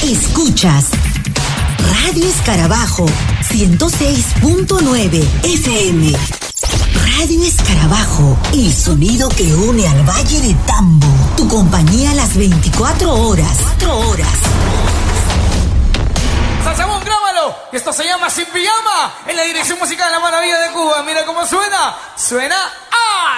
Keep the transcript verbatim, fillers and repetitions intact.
Escuchas Radio Escarabajo ciento seis punto nueve F M. Radio Escarabajo, el sonido que une al Valle de Tambo. Tu compañía a las veinticuatro horas. cuatro horas. Salsamón, grábalo. Esto se llama Sin Pijama en la dirección musical de la maravilla de Cuba. Mira cómo suena. Suena